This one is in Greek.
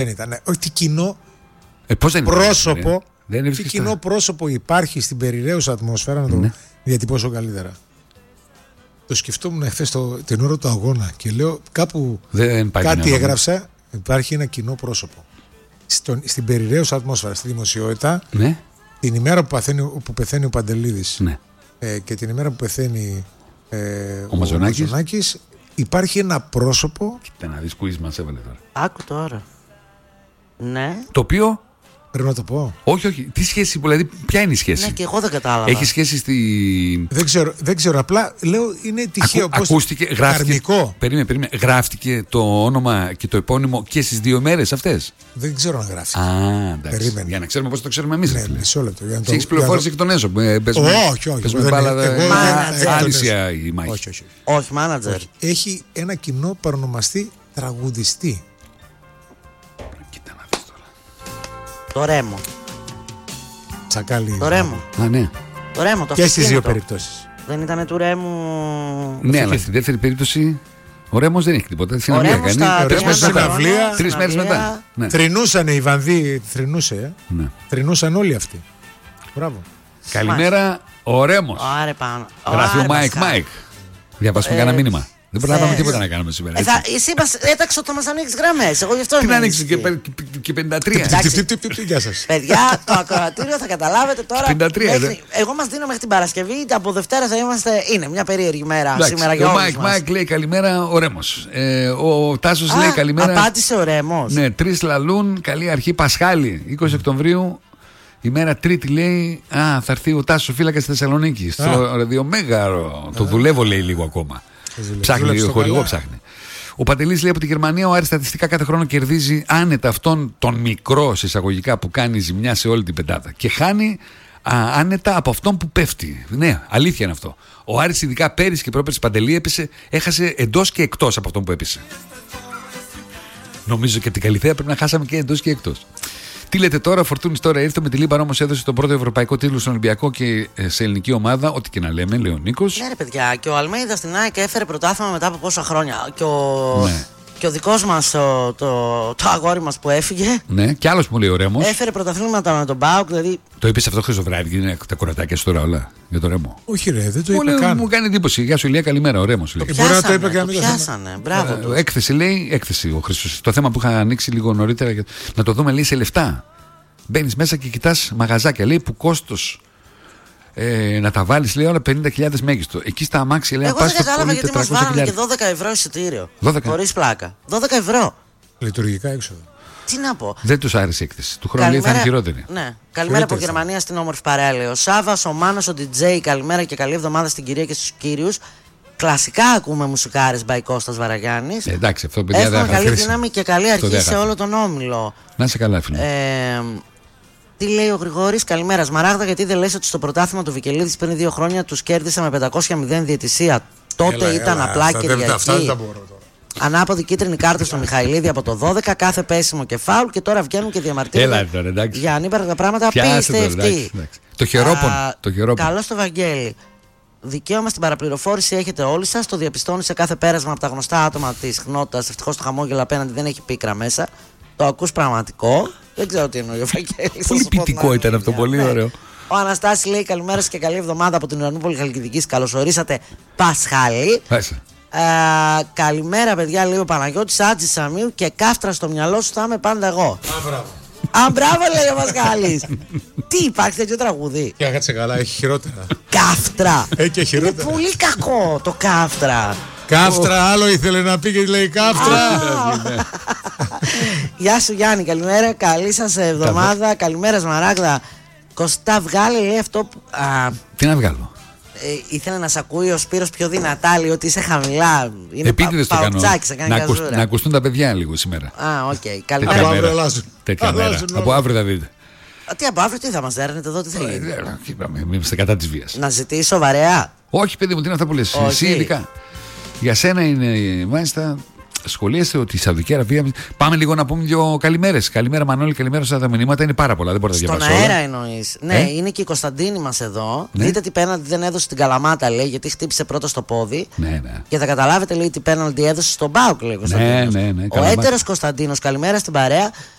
Δεν ήταν. Όχι, τι κοινό Πώς δεν πρόσωπο. Δεν τι κοινό πρόσωπο υπάρχει στην περιραίουσα ατμόσφαιρα, να το διατυπώσω καλύτερα. Το σκεφτόμουν χθες την ώρα του αγώνα και λέω κάπου κάτι έγραψα. Υπάρχει ένα κοινό πρόσωπο. Στην περιραίουσα ατμόσφαιρα, στη δημοσιότητα, την ημέρα που πεθαίνει ο Παντελίδης και την ημέρα που πεθαίνει ο Μαζονάκης, υπάρχει ένα πρόσωπο. Κοίτα να δεις quiz μας έβαλε τώρα. Άκου τώρα. Ναι. Το οποίο. Πρέπει να το πω. Όχι. Τι σχέση, δηλαδή, ποια είναι η σχέση? Ναι, και εγώ δεν κατάλαβα. Έχει σχέση στη. Δεν ξέρω. Απλά λέω είναι τυχαίο. Ακούστηκε, γράφτηκε. Περίμενε. Γράφτηκε το όνομα και το επώνυμο και στις δύο μέρες αυτές. Δεν ξέρω να γράφει. Εντάξει. Περίμενε. Για να ξέρουμε πώς το ξέρουμε εμείς. Ναι, μισό λεπτό. Έχεις πληροφόρηση εκ των έσω. Όχι. Πες με μπάλα. Άλυσια η μάχη. Όχι, μάνατζερ. Έχει ένα κοινό παρονομαστή τραγουδιστή. Το Ρέμο. Τσακάλι. Το Ρέμο. Ναι. Το Ρέμο, το και στις δύο περιπτώσεις. Δεν ήταν του Ρέμου. Ναι, αλλά στη δεύτερη περίπτωση ο Ρέμος δεν έχει τίποτα. Συναυλία κάνει. 3 μέρες μετά. Θρηνούσαν οι Βανδοί. Θρηνούσαν όλοι αυτοί. Μπράβο. Καλημέρα, ο Ρέμος. Άρε πάνω. Γράφει ο Μάικ. Διαβάσουμε κανένα μήνυμα. Δεν προλάβαμε τίποτα να κάνουμε σήμερα. Εσύ έταξε ότι θα μας ανοίξεις γραμμές. Εγώ γι' αυτό τι να ανοίξεις και 53. Γεια σας. Παιδιά, το ακροατήριο θα καταλάβετε τώρα. 53. Εγώ μας δίνω μέχρι την Παρασκευή. Από Δευτέρα θα είμαστε. Είναι μια περίεργη μέρα σήμερα για όλους μας. Ο Μάικ λέει καλημέρα, ο Ρέμος. Ο Τάσος λέει καλημέρα. Απάντησε ο Ρέμος. Ναι, 3 λαλούν. Καλή αρχή Πασχάλη. 20 Οκτωβρίου. Ημέρα Τρίτη λέει. Θα έρθει ο Τάσος ο φύλακας στη Θεσσαλονίκη. Στο ραδιομέγαρο. Το δουλεύω λέει λίγο ακόμα. Ψάχνει, ο χορηγό ψάχνει. Ο Παντελής λέει από τη Γερμανία: ο Άρης στατιστικά κάθε χρόνο κερδίζει άνετα αυτόν τον μικρό εισαγωγικά που κάνει ζημιά σε όλη την πεντάδα. Και χάνει άνετα από αυτόν που πέφτει. Ναι, αλήθεια είναι αυτό. Ο Άρης, ειδικά πέρυσι και πρόπερσι, Παντελή, έχασε εντός και εκτός από αυτόν που έπεσε. Νομίζω και την Καλυθέα πρέπει να χάσαμε και εντός και εκτός. Τι λέτε τώρα, Φορτούνης τώρα ήρθε με τη Λίμπαρο, όμως έδωσε τον πρώτο ευρωπαϊκό τίτλο στον Ολυμπιακό και σε ελληνική ομάδα. Ό,τι και να λέμε, λέει ο Νίκος. Ναι, ρε παιδιά, και ο Αλμέιδα στην ΑΕΚ έφερε πρωτάθλημα μετά από πόσα χρόνια. Και ο δικός μας, το αγόρι μας που έφυγε. Ναι, και άλλος που μου λέει ο Ρέμος. Έφερε πρωταθλήματα με τον ΠΑΟΚ. Δηλαδή... Το είπες αυτό χθες το βράδυ, είναι τα κορατάκια σου τώρα όλα για τον Ρέμο. Όχι, ρε, δεν το είπε καν. Μου κάνει εντύπωση. Γεια σου, Ηλία, καλημέρα, ο Ρέμος. Το πιάσανε, μπράβο του. Έκθεση λέει, έκθεση ο Χρήστος. Το θέμα που είχα ανοίξει λίγο νωρίτερα, να το δούμε λέει σε λεφτά. Μπαίνεις μέσα και κοιτάς μαγαζάκια, λέει, που κόστος να τα βάλεις, λέει, όλα 50.000 μέγιστο. Εκεί στα αμάξια, λέει, εγώ δεν κατάλαβα γιατί μας βάλανε και 12 ευρώ εισιτήριο. Χωρίς πλάκα. 12 ευρώ. Λειτουργικά έξοδο. Τι να πω. Δεν τους άρεσε η έκθεση. Του χρόνου λέει θα είναι χειρότερη. Ναι. Καλημέρα από Γερμανία στην όμορφη παρέα, λέει ο Σάββας, ο Μάνος, ο DJ. Καλημέρα και καλή εβδομάδα στην κυρία και στους κύριους. Κλασικά ακούμε μουσικάρες by Κώστας Βαραγιάννης. Εντάξει, αυτό παιδιά δεν έχουμε καλή δύναμη και καλή αρχή σε όλο τον όμιλο. Να είσαι καλά, φίλε. Τι λέει ο Γρηγόρης, καλημέρα Σμαράγδα, γιατί δεν λες ότι στο πρωτάθλημα του Βικελίδης πριν 2 χρόνια τους κέρδισε με 500-0 διαιτησία. Τότε ήταν απλά Κυριακή. Ανάποδη κίτρινη κάρτα στο Μιχαηλίδη από το 12, κάθε πέσιμο και φάουλ και τώρα βγαίνουν και διαμαρτύρονται για ανύπαρκτα πράγματα. Απίστευτη. Το χερόπον. Καλό στο Βαγγέλη. Δικαίωμα στην παραπληροφόρηση έχετε όλοι σας. Το διαπιστώνει σε κάθε πέρασμα από τα γνωστά άτομα της χνότητας. Ευτυχώς το χαμόγελο απέναντι δεν έχει πίκρα μέσα. Το ακούς πραγματικό. Δεν ξέρω τι εννοεί ο Βαγγέλης. Πολύ ποιητικό ήταν αυτό, πολύ ωραίο. Ο Αναστάσης λέει καλημέρα και καλή εβδομάδα από την Ουρανούπολη Χαλκιδικής. Καλωσορίσατε Πασχάλη. Καλημέρα παιδιά, λέει ο Παναγιώτης Άτζη Σαμίου, και κάφτρα στο μυαλό σου θα είμαι πάντα εγώ. Μπράβο, λέει ο Πασχάλης. Τι υπάρχει τέτοιο τραγούδι? Και κάτσε καλά, έχει χειρότερα. Κάφτρα. Και χειρότερα. Είναι πολύ κακό το κάφτρα. Κάφτρα, άλλο ήθελε να πει και λέει κάφτρα. Γεια σου Γιάννη, καλημέρα, καλή σας εβδομάδα. Καλημέρα Σμαράγδα. Κωστά, βγάλε λέει αυτό που... Τι να βγάλω? Ήθελε να σ' ακούει ο Σπύρος πιο δυνατά, λέει ότι είσαι χαμηλά. Είναι παουτσάκι, να ακουστούν τα παιδιά λίγο σήμερα. Οκ. Καλημέρα. Τέτοια μέρα. Από αύριο θα δείτε. Τι από αύριο, τι θα μας δέρνετε εδώ, τι θα γίνει? Είμαστε κατά της βίας. Να ζητήσω βαρέα. Όχι παιδί μου, τι είναι αυτά που λες? Εσύ ειδικά. Για σένα είναι μάλιστα. σχολίασε ότι η Σαουδική Αραβία. Πάμε λίγο να πούμε δύο καλημέρες. Καλημέρα Μανώλη, καλημέρα στα μηνύματα. Είναι πάρα πολλά, δεν μπορείτε να διαβάσετε. Στον αέρα εννοείς. Ναι, είναι και η Κωνσταντίνη μας εδώ. Ναι. Δείτε τι πέναλτι δεν έδωσε στην Καλαμάτα, λέει, γιατί χτύπησε πρώτο στο πόδι. Ναι. Και θα καταλάβετε, λέει, τι πέναλτι έδωσε στον Πάοκ, λέει ο Κωνσταντίνος. Ναι, ο έτερος Κωνσταντίνος, καλημέρα στην παρέα.